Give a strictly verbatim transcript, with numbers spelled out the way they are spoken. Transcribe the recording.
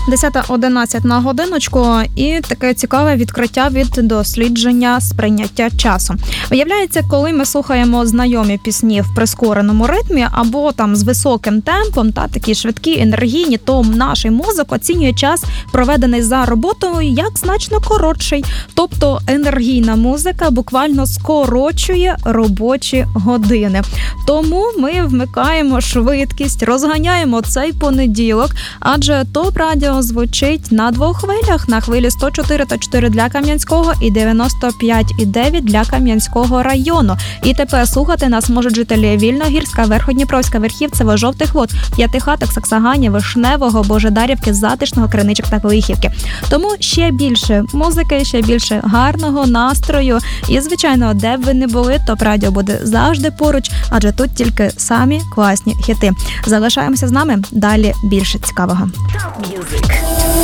десята одинадцять на годиночку, і таке цікаве відкриття від дослідження сприйняття часу. Виявляється, коли ми слухаємо знайомі пісні в прискореному ритмі або там з високим темпом, та такі швидкі, енергійні, то наш мозок оцінює час, проведений за роботою, як значно коротший. Тобто енергійна музика буквально скорочує робочі години. Тому ми вмикаємо швидкість, розганяємо цей понеділок, адже ТОП-радіо звучить на двох хвилях, на хвилі сто чотири та чотири для Кам'янського і дев'яносто п'ять і дев'ять для Кам'янського району. І тепер слухати нас можуть жителі Вільногірська, Верходніпровська, Верхівцева, Жовтих Вод, П'ятихаток, Саксагані, Вишневого, Божедарівки, Затишного, Криничок та Велихівки. Тому ще більше музики, ще більше гарного настрою. І, звичайно, де б ви не були, ТОП-радіо буде завжди поруч, адже тут тільки самі класні хіти. Залишаємося з нами, далі більше цікавого. Top Music.